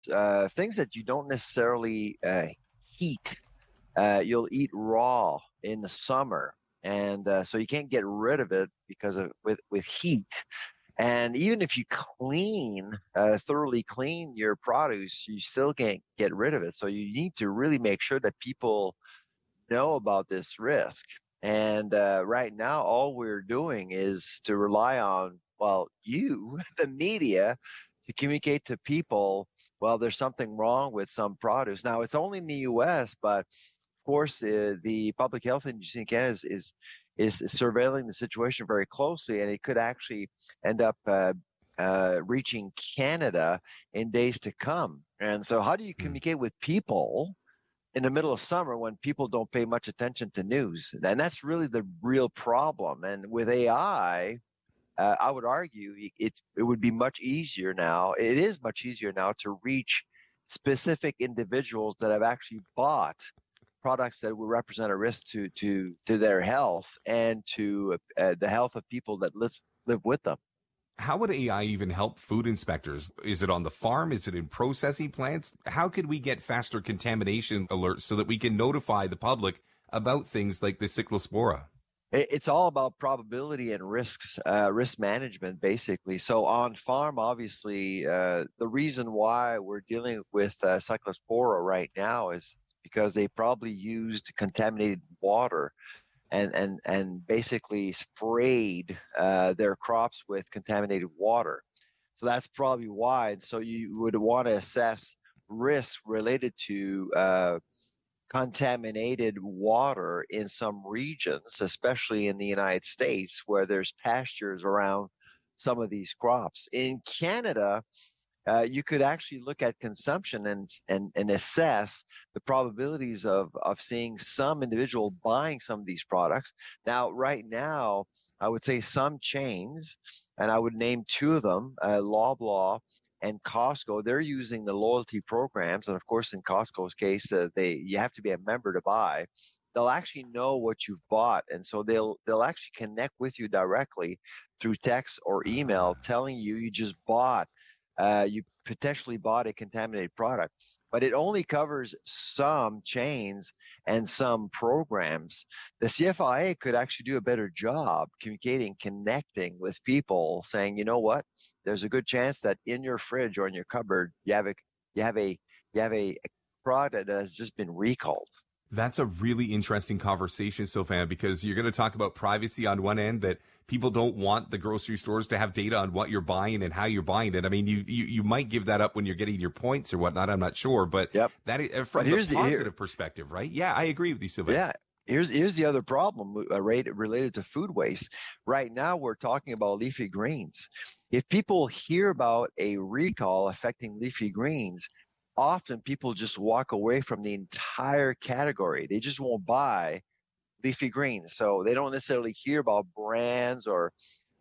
things that you don't necessarily heat. You'll eat raw in the summer, and so you can't get rid of it because of with heat. And even if you thoroughly clean your produce, you still can't get rid of it. So you need to really make sure that people know about this risk. And right now, all we're doing is to rely on, well, you, the media, to communicate to people, well, there's something wrong with some produce. Now, it's only in the U.S., but of course, the Public Health Agency in Canada is surveilling the situation very closely, and it could actually end up reaching Canada in days to come. And so, how do you communicate with people in the middle of summer when people don't pay much attention to news? And that's really the real problem. And with AI, I would argue it would be much easier now. It is much easier now to reach specific individuals that have actually bought products that would represent a risk to their health and to the health of people that live with them. How would AI even help food inspectors? Is it on the farm? Is it in processing plants? How could we get faster contamination alerts so that we can notify the public about things like the Cyclospora? It's all about probability and risk management, basically. So on farm, obviously, the reason why we're dealing with Cyclospora right now is because they probably used contaminated water and basically sprayed their crops with contaminated water. So that's probably why. And so you would want to assess risk related to contaminated water in some regions, especially in the United States, where there's pastures around some of these crops. In Canada, you could actually look at consumption and assess the probabilities of seeing some individual buying some of these products. Now, right now, I would say some chains, and I would name two of them, Loblaw and Costco, they're using the loyalty programs. And of course, in Costco's case, you have to be a member to buy. They'll actually know what you've bought, and so they'll actually connect with you directly through text or email, telling you just bought. You potentially bought a contaminated product, but it only covers some chains and some programs. The CFIA could actually do a better job communicating, connecting with people, saying, you know what, there's a good chance that in your fridge or in your cupboard you have a product that has just been recalled. That's a really interesting conversation, Sylvain, because you're going to talk about privacy on one end, that people don't want the grocery stores to have data on what you're buying and how you're buying it. I mean, you might give that up when you're getting your points or whatnot. I'm not sure, but that is, from the positive perspective, right? Yeah, I agree with you, Sylvain. Yeah. Here's the other problem related to food waste. Right now, we're talking about leafy greens. If people hear about a recall affecting leafy greens, often people just walk away from the entire category. They just won't buy leafy greens. So they don't necessarily hear about brands or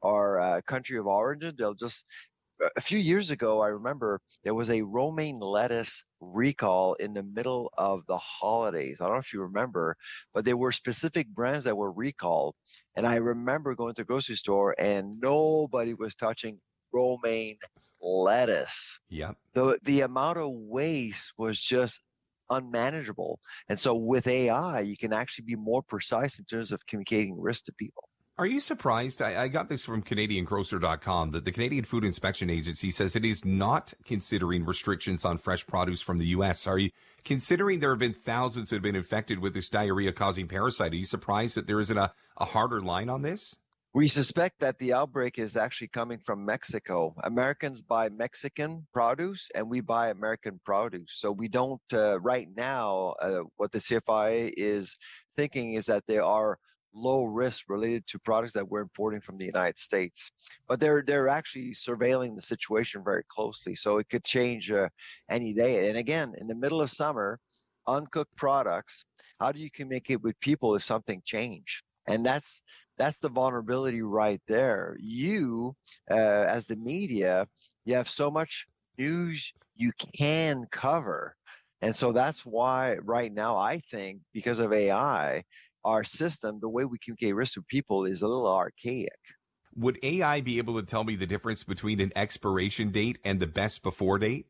country of origin. They'll just, a few years ago, I remember there was a romaine lettuce recall in the middle of the holidays. I don't know if you remember, but there were specific brands that were recalled. And I remember going to the grocery store and nobody was touching romaine lettuce. Yeah. The amount of waste was just unmanageable. And so with AI, you can actually be more precise in terms of communicating risk to people. Are you surprised? I got this from CanadianGrocer.com that the Canadian Food Inspection Agency says it is not considering restrictions on fresh produce from the U.S. Are you considering there have been thousands that have been infected with this diarrhea-causing parasite? Are you surprised that there isn't a harder line on this? We suspect that the outbreak is actually coming from Mexico. Americans buy Mexican produce and we buy American produce. So we don't, right now, what the CFIA is thinking is that there are low risk related to products that we're importing from the United States. But they're actually surveilling the situation very closely. So it could change any day. And again, in the middle of summer, uncooked products, how do you communicate with people if something changed? And that's the vulnerability right there. You, as the media, you have so much news you can cover. And so that's why right now, I think, because of AI, our system, the way we communicate risk to people is a little archaic. Would AI be able to tell me the difference between an expiration date and the best before date?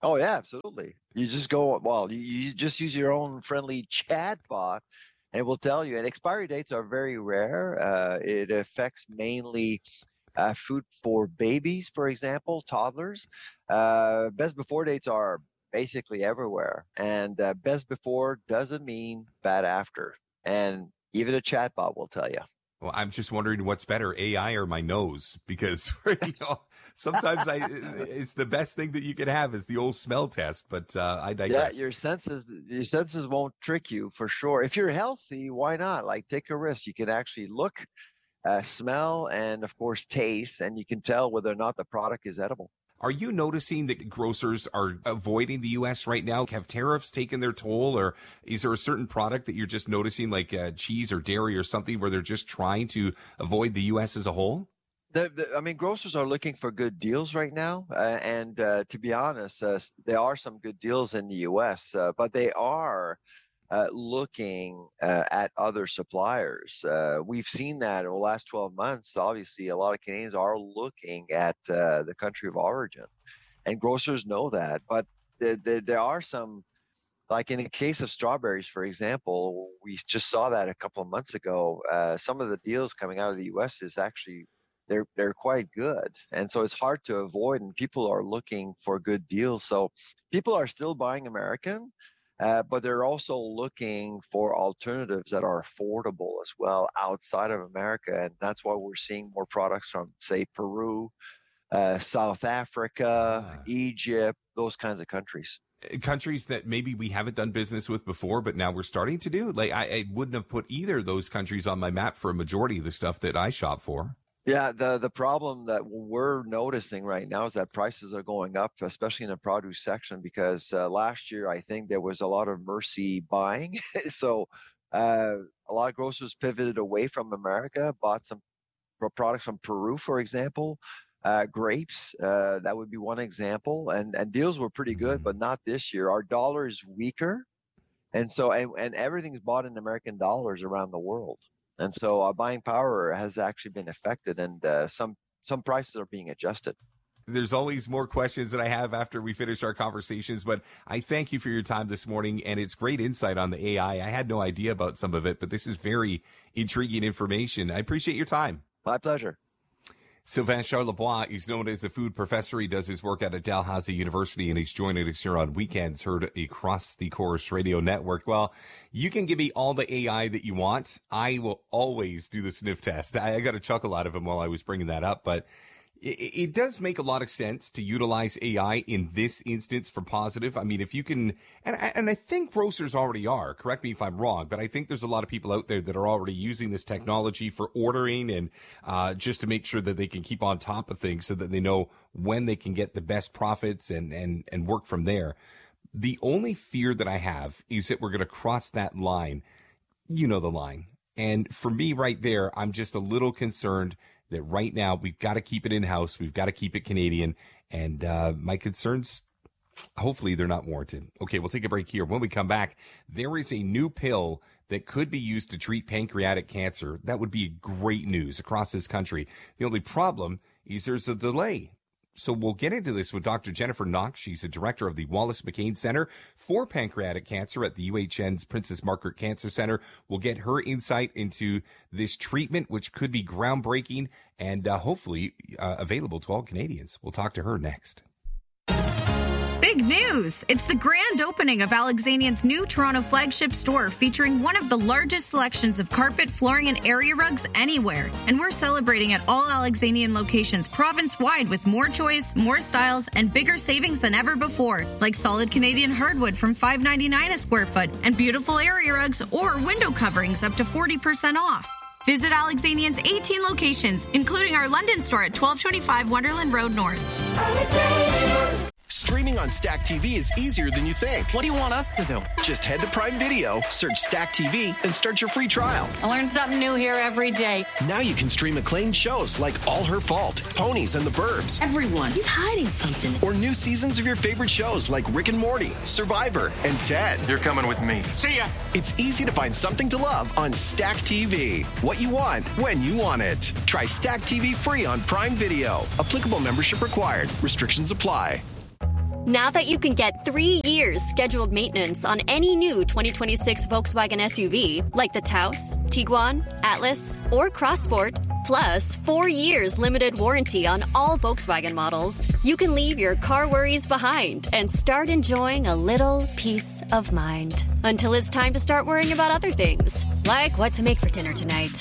Oh yeah, absolutely. You just go, well, you just use your own friendly chat bot and it will tell you. And expiry dates are very rare. It affects mainly food for babies, for example, toddlers. Best before dates are basically everywhere. And best before doesn't mean bad after. And even a chatbot will tell you. Well, I'm just wondering what's better, AI or my nose, because sometimes it's the best thing that you can have is the old smell test. But I digress. Yeah, your senses won't trick you for sure. If you're healthy, why not? Like take a risk. You can actually look, smell, and of course taste, and you can tell whether or not the product is edible. Are you noticing that grocers are avoiding the U.S. right now? Have tariffs taken their toll, or is there a certain product that you're just noticing, like cheese or dairy or something, where they're just trying to avoid the U.S. as a whole? I mean, grocers are looking for good deals right now, and to be honest, there are some good deals in the U.S., but they are looking at other suppliers. We've seen that over the last 12 months. Obviously, a lot of Canadians are looking at the country of origin, and grocers know that. But there are some, like in the case of strawberries, for example, we just saw that a couple of months ago. Some of the deals coming out of the U.S. is actually they're quite good, and so it's hard to avoid. And people are looking for good deals, so people are still buying American. But they're also looking for alternatives that are affordable as well outside of America. And that's why we're seeing more products from, say, Peru, South Africa, Egypt, those kinds of countries. Countries that maybe we haven't done business with before, but now we're starting to do. Like I wouldn't have put either of those countries on my map for a majority of the stuff that I shop for. Yeah, the problem that we're noticing right now is that prices are going up, especially in the produce section, because last year I think there was a lot of mercy buying. So a lot of grocers pivoted away from America, bought some products from Peru, for example, grapes. That would be one example. And deals were pretty good, but not this year. Our dollar is weaker. And so and everything's bought in American dollars around the world. And so our buying power has actually been affected, and some prices are being adjusted. There's always more questions that I have after we finish our conversations, but I thank you for your time this morning, and it's great insight on the AI. I had no idea about some of it, but this is very intriguing information. I appreciate your time. My pleasure. Sylvain Charlebois is known as the food professor. He does his work at Dalhousie University, and he's joining us here on Weekends, heard across the Corus Radio Network. Well, you can give me all the AI that you want. I will always do the sniff test. I got a chuckle out of him while I was bringing that up, but it does make a lot of sense to utilize AI in this instance for positive. I mean, if you can, and I think grocers already are, correct me if I'm wrong, but I think there's a lot of people out there that are already using this technology for ordering and just to make sure that they can keep on top of things so that they know when they can get the best profits and work from there. The only fear that I have is that we're going to cross that line. You know the line. And for me right there, I'm just a little concerned that right now we've got to keep it in-house. We've got to keep it Canadian. And my concerns, hopefully they're not warranted. Okay, we'll take a break here. When we come back, there is a new pill that could be used to treat pancreatic cancer. That would be great news across this country. The only problem is there's a delay. So we'll get into this with Dr. Jennifer Knox. She's the director of the Wallace McCain Center for Pancreatic Cancer at the UHN's Princess Margaret Cancer Center. We'll get her insight into this treatment, which could be groundbreaking and hopefully available to all Canadians. We'll talk to her next. Big news! It's the grand opening of Alexanian's new Toronto flagship store featuring one of the largest selections of carpet, flooring, and area rugs anywhere. And we're celebrating at all Alexanian locations province-wide with more choice, more styles, and bigger savings than ever before. Like solid Canadian hardwood from $5.99 a square foot and beautiful area rugs or window coverings up to 40% off. Visit Alexanian's 18 locations, including our London store at 1225 Wonderland Road North. Alexanians. Streaming on Stack TV is easier than you think. What do you want us to do? Just head to Prime Video, search Stack TV, and start your free trial. I learn something new here every day. Now you can stream acclaimed shows like All Her Fault, Ponies, and the Burbs. Everyone, he's hiding something. Or new seasons of your favorite shows like Rick and Morty, Survivor, and Ted. You're coming with me. See ya. It's easy to find something to love on Stack TV. What you want, when you want it. Try Stack TV free on Prime Video. Applicable membership required. Restrictions apply. Now that you can get 3 years scheduled maintenance on any new 2026 Volkswagen SUV, like the Taos, Tiguan, Atlas, or Crossport, plus 4 years limited warranty on all Volkswagen models, you can leave your car worries behind and start enjoying a little peace of mind. Until it's time to start worrying about other things, like what to make for dinner tonight.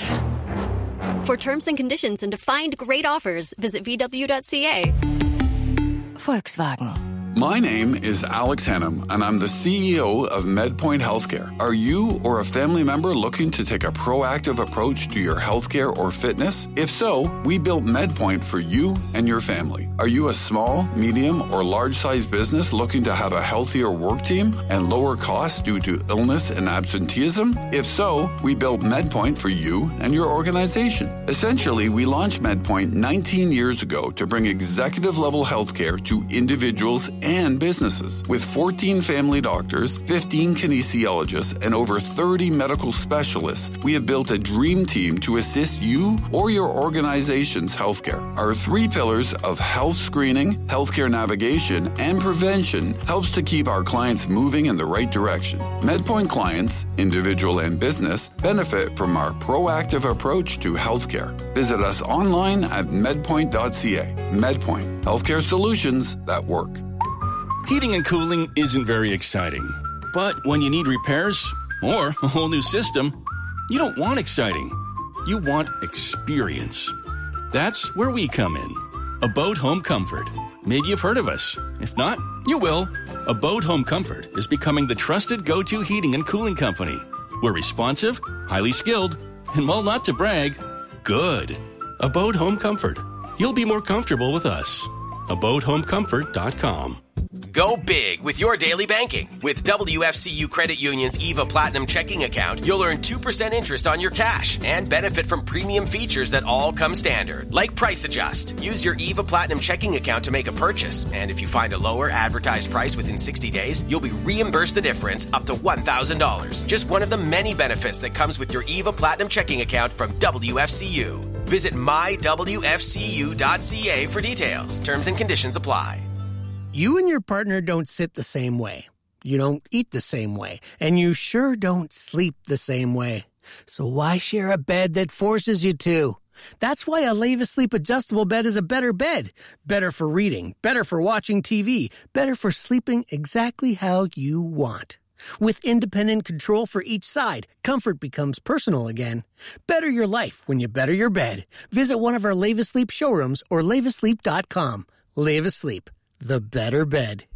For terms and conditions and to find great offers, visit VW.ca. Volkswagen. My name is Alex Hennum, and I'm the CEO of MedPoint Healthcare. Are you or a family member looking to take a proactive approach to your healthcare or fitness? If so, we built MedPoint for you and your family. Are you a small, medium, or large-sized business looking to have a healthier work team and lower costs due to illness and absenteeism? If so, we built MedPoint for you and your organization. Essentially, we launched MedPoint 19 years ago to bring executive-level healthcare to individuals and businesses. With 14 family doctors, 15 kinesiologists, and over 30 medical specialists, we have built a dream team to assist you or your organization's healthcare. Our 3 pillars of health screening, healthcare navigation, and prevention helps to keep our clients moving in the right direction. MedPoint clients, individual and business, benefit from our proactive approach to healthcare. Visit us online at medpoint.ca. MedPoint, healthcare solutions that work. Heating and cooling isn't very exciting. But when you need repairs or a whole new system, you don't want exciting. You want experience. That's where we come in. Abode Home Comfort. Maybe you've heard of us. If not, you will. Abode Home Comfort is becoming the trusted go-to heating and cooling company. We're responsive, highly skilled, and while not to brag, good. Abode Home Comfort. You'll be more comfortable with us. AbodeHomeComfort.com. Go big with your daily banking. With WFCU Credit Union's EVA Platinum checking account, you'll earn 2% interest on your cash and benefit from premium features that all come standard, like Price Adjust. Use your EVA Platinum checking account to make a purchase, and if you find a lower advertised price within 60 days, you'll be reimbursed the difference up to $1,000. Just one of the many benefits that comes with your EVA Platinum checking account from WFCU. Visit mywfcu.ca for details. Terms and conditions apply. You and your partner don't sit the same way. You don't eat the same way. And you sure don't sleep the same way. So why share a bed that forces you to? That's why a Leva Sleep adjustable bed is a better bed. Better for reading, better for watching TV, better for sleeping exactly how you want. With independent control for each side, comfort becomes personal again. Better your life when you better your bed. Visit one of our Leva Sleep showrooms or levasleep.com. Leva Sleep, the better bed.